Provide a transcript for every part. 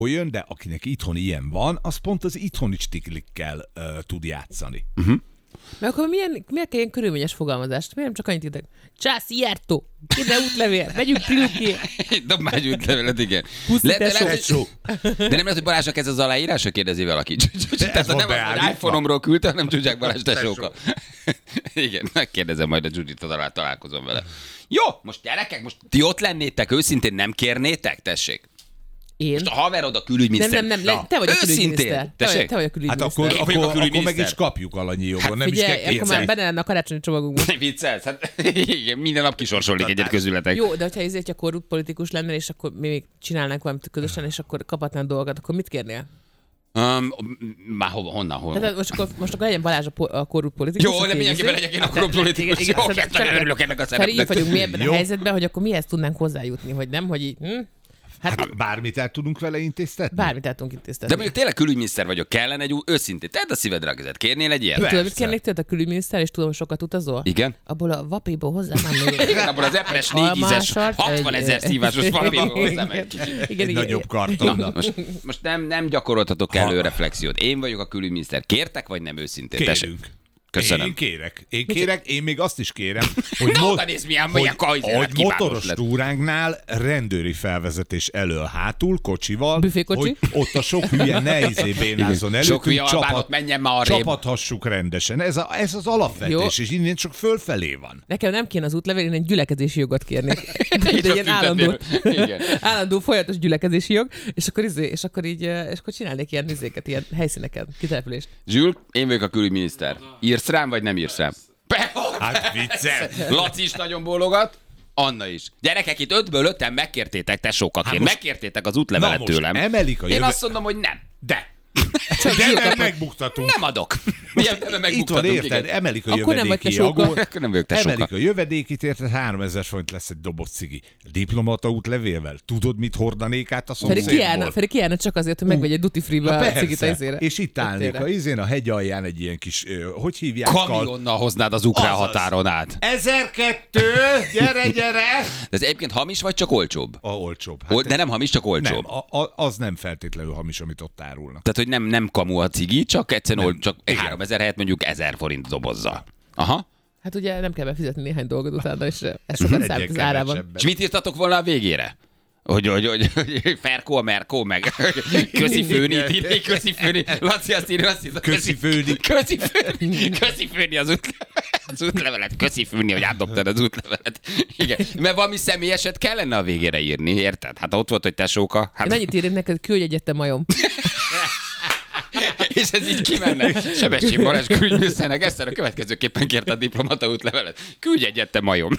jön, de akinek itthon ilyen van, az pont az itthoni stiklikkel tud játszani. Mert akkor miért ilyen körülményes fogalmazást? Miért nem csak annyit írtak? Csász, Iertó, ide útlevél, megyünk Priluké. Dob már egy útlevelet, igen. Puszi tesó. De nem lehet, hogy Balázsnak ez az aláírása, kérdezi valaki. Tehát nem az iPhone-omról küldte, hanem Zsuzsák Balázs tesóka. Igen, megkérdezem majd a Judit, találkozom vele. Jó, most gyerekek, most ti ott lennétek, őszintén nem kérnétek? Tessék. Én? Most a haverod a külügyminiszter. Nem, te vagy a külügyminiszter. Te vagy a külügyminiszter. Hát akkor meg is kapjuk alanyi jogon. Hát nem figyelj, is kell akkor már benne lenne a karácsonyi csomagunkban. Viccelsz? Hát igen, minden nap kisorsolnék egyet közületek. Jó, de hogyha ezért a korrupt politikus lennél, és akkor mi még csinálnánk valamit közösen, és akkor kaphatnál dolgokat, akkor mit kérnél? Már honnan? Tehát most akkor legyen Balázs a korrupt politikus. Jó, de mindenképpen legyek én a korrupt politikus. Jó, örülök ennek a szerepnek. Így vagyunk mi ebben a helyzetben, hogy akkor mihez tudnánk hozzájutni, hogy nem, hogy így... Hát bármit el tudunk vele intéztetni? Bármit el tudunk intéztetni. De mondjuk tényleg külügyminiszter vagyok, kellene egy őszintén. Tedd a szívedre a kezed. Kérnél egy ilyet? Tudod, mit kérnék tőled a külügyminiszter, és tudom, sokat utazol? Igen. Abból a vapéból hozzá már még. Igen, abból az epres 4 ízes, 60 000 szívásos vapéból hozzá meg. Egy nagyobb karton. Most nem gyakoroltatok elő reflexiót. Én vagyok a külügyminiszter. Kértek, vagy nem őszintén? Kérünk. Köszönöm. Én kérek, én még azt is kérem, hogy, hogy motoros túránknál rendőri felvezetés elől hátul, kocsival, büfékocsi, hogy ott a sok hülye ne bénázzon elő, sok hülye albánot menjen már arrébb. Csapathassuk rendesen. Ez az alapvetés, jó. És innen csak fölfelé van. Nekem nem kéne az útlevél, én egy gyülekezési jogot kérnék. De ilyen állandó folyamatos gyülekezési jog, és akkor csinálnék ilyen ilyen helyszíneken, kitelepülést. Zsül, én vagyok a külügyminiszter. Írsz rám, vagy nem írsz rám? Hát viccel. Laci is nagyon bólogat, Anna is. Gyerekek, itt 5-ből 5-en megkértétek tesókaként. Megkértétek az útlevelet tőlem. Én azt mondom, hogy nem. De nem megbuktatunk. Nem adok. Itt van, érted? Emelik a jövedéki akkor nem vagyok tesóka. Emelik a jövedékit, érted? 3000 forint lesz egy doboz cigi. Diplomata útlevélvel. Tudod, mit hordanék át a szomszédból? Feri kiállna csak azért, hogy megvegy egy duty free-be a cigit izére. És itt állnék a hegy alján egy ilyen kis, hogy hívják? Kamionnal hoznád az ukrán határon át. 1002, gyere! De ez egyébként hamis, vagy csak olcsóbb? Olcsóbb. De nem hamis, csak olcsóbb. Nem, az nem feltétlenül hamis, amit ott árulnak. Tehát, hogy nem kamu a cigi, csak egyszerűen csak 3000 helyett mondjuk 1000 forint dobozzal. Aha. Hát ugye nem kell befizetni néhány dolgot utána, és ez sokat számít az árában. És mit írtatok volna a végére? Hogy Ferkó a Merkó, meg köszi főni, köszi főni. Laci azt írja, köszi főni. Köszi főni az útlevelet, köszi főni, hogy átdobtad az útlevelet. Igen, mert valami személyeset kellene a végére írni, érted? Hát ott volt, hogy tesóka. Hát... Mennyit írnék neked, küldj egyet, te majom. És ez így kimenne. Sebestyén Balázs külügyminiszternek ezt a következőképpen kérte a diplomata útlevelet. Küldj egyet, te majom.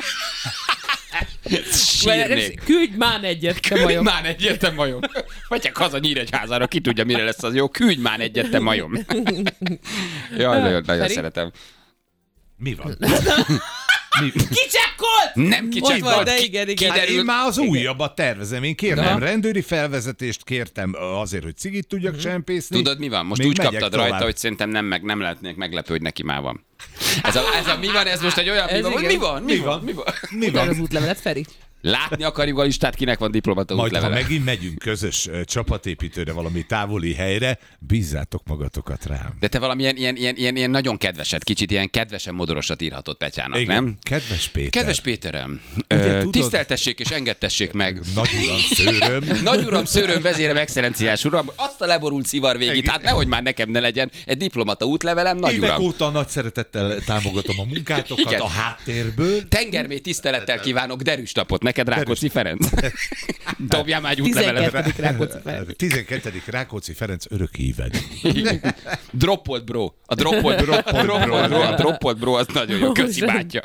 Sírnék. Küldj már egyet, te majom. Küldj már egyet, te majom. Megyek haza Nyíregyházára, ki tudja, mire lesz az jó. Küldj már egyet, te majom. Jaj, nagyon szeretem. Mi van? Kicsekkolt! Nem kicsekkolt. De igen. Hát én már az újabbat tervezem. Én kértem rendőri felvezetést, kértem azért, hogy cigit tudjak csempészni. Tudod, mi van? Most úgy kaptad rajta, hogy szerintem nem lehetnék meglepő, hogy neki már van. Ez a mi van, ez most egy olyan mi van? Mi van az útlevelet, Feri? Látni akarjuk a listát, kinek van diplomata útlevele. Majd, ha megint megyünk közös csapatépítőre, valami távoli helyre, bízzátok magatokat rám. De te valami ilyen nagyon kedveset, kicsit ilyen kedvesen modorosat írhatott Petyának, igen, nem? Kedves Péter. Kedves Péterem, tiszteltessék és engedtessék meg. Nagyuram szőröm. Nagyuram szőröm, vezérem, excellenciás uram, azt a leborult szivar végét, hát nehogy már nekem ne legyen egy diplomata útlevelem, nagyuram. Évek óta nagy szeretettel támogatom a munkátokat, igen. A háttérből. Tengermély tisztelettel kívánok derűs napot neked, Rákóczi Ferenc. Dobjál már egy útlevelet. 12. Rákóczi Ferenc. 12. Rákóczi Ferenc örök híved. Droppolt bro. A droppolt bro, az nagyon jó. Köszi bátya.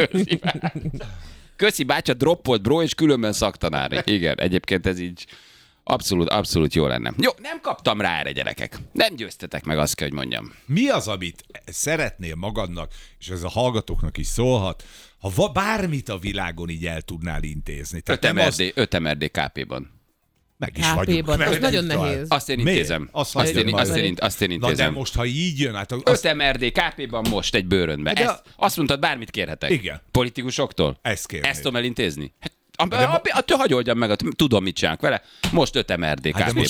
Köszi bátya, droppolt bro, és különben szaktanár. Igen, egyébként ez így abszolút jó lenne. Jó, nem kaptam rá erre, gyerekek. Nem győztetek meg, azt kell, hogy mondjam. Mi az, amit szeretnél magadnak, és ez a hallgatóknak is szólhat, ha bármit a világon így el tudnál intézni. 5 MRD KP-ban. Meg is vagyunk. Az nagyon nehéz. Azt én intézem. Azt én intézem. Na de most, ha így jön... Hát 5 MRD KP-ban most egy bőrönbe. Azt mondtad, bármit kérhetek. Igen. Politikusoktól? Ezt kérnék. Ezt tudom elintézni? Attól hagyj oldjam meg, tudom, mit csinálok vele. Most 5 MRD KP-ban.